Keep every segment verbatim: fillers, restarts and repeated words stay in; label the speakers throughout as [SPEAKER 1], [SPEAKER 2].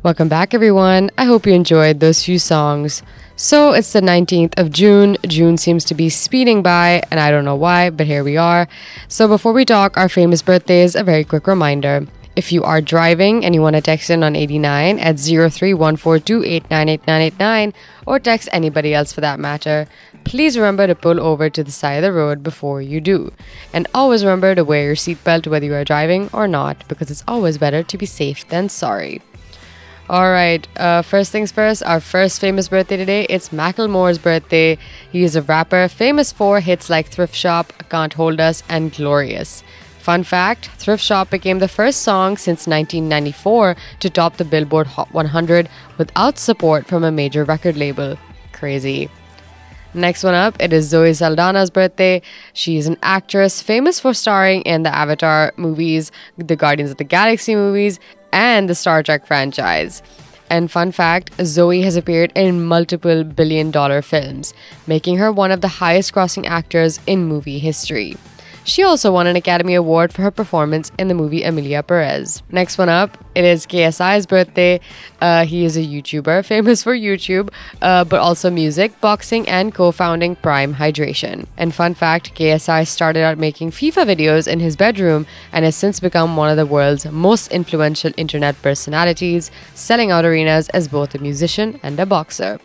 [SPEAKER 1] Welcome back, everyone. I hope you enjoyed those few songs. So, it's the nineteenth of June. June seems to be speeding by, and I don't know why, but here we are. So, before we talk our famous birthdays, a very quick reminder. If you are driving and you want to text in on eighty-nine at zero three one four two eight nine eight nine eight nine or text anybody else for that matter, please remember to pull over to the side of the road before you do. And always remember to wear your seatbelt whether you are driving or not, because it's always better to be safe than sorry. Alright, uh, first things first, our first famous birthday today, it's Macklemore's birthday. He is a rapper famous for hits like Thrift Shop, Can't Hold Us, and Glorious. Fun fact, Thrift Shop became the first song since nineteen ninety-four to top the Billboard Hot one hundred without support from a major record label. Crazy. Next one up, it is Zoe Saldana's birthday. She is an actress famous for starring in the Avatar movies, the Guardians of the Galaxy movies, and the Star Trek franchise. And fun fact, Zoe has appeared in multiple billion dollar films, making her one of the highest grossing actors in movie history. She also won an Academy Award for her performance in the movie Emilia Perez. Next one up, it is K S I's birthday. Uh, he is a YouTuber famous for YouTube, uh, but also music, boxing, and co-founding Prime Hydration. And fun fact, K S I started out making FIFA videos in his bedroom and has since become one of the world's most influential internet personalities, selling out arenas as both a musician and a boxer.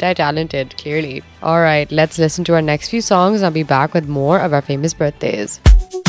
[SPEAKER 1] Multi-talented, clearly. Alright, let's listen to our next few songs. I'll be back with more of our famous birthdays.